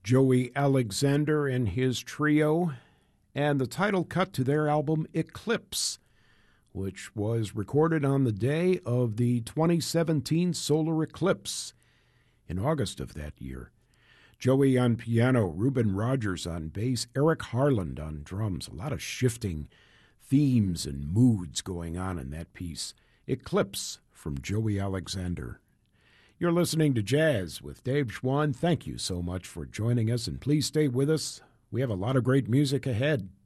Joey Alexander and his trio, and the title cut to their album Eclipse, which was recorded on the day of the 2017 solar eclipse in August of that year. Joey on piano, Reuben Rogers on bass, Eric Harland on drums. A lot of shifting themes and moods going on in that piece. Eclipse from Joey Alexander. You're listening to Jazz with Dave Schwann. Thank you so much for joining us, and please stay with us. We have a lot of great music ahead.